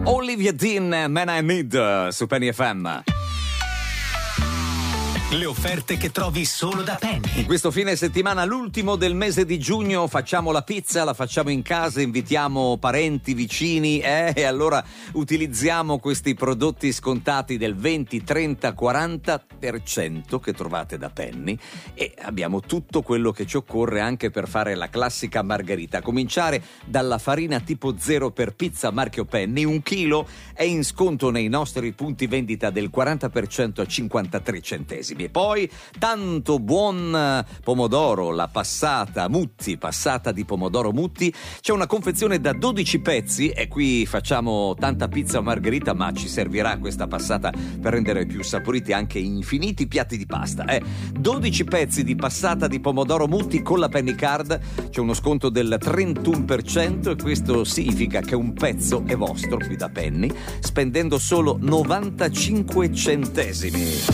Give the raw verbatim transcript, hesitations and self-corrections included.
Olivia Dean, Man I Need, su Penny F M. Le offerte che trovi solo da Penny. In questo fine settimana, l'ultimo del mese di giugno, facciamo la pizza, la facciamo in casa, invitiamo parenti, vicini, eh? E allora utilizziamo questi prodotti scontati del venti, trenta, quaranta per cento che trovate da Penny e abbiamo tutto quello che ci occorre anche per fare la classica margherita. A cominciare dalla farina tipo zero per pizza marchio Penny, un chilo è in sconto nei nostri punti vendita del quaranta per cento a cinquantatré centesimi. E poi tanto buon pomodoro, la passata Mutti, passata di pomodoro Mutti. C'è una confezione da dodici pezzi e qui facciamo tanta pizza o margherita, ma ci servirà questa passata per rendere più saporiti anche infiniti piatti di pasta. Eh. dodici pezzi di passata di pomodoro Mutti con la Penny Card, c'è uno sconto del trentuno per cento e questo significa che un pezzo è vostro qui da Penny spendendo solo novantacinque centesimi.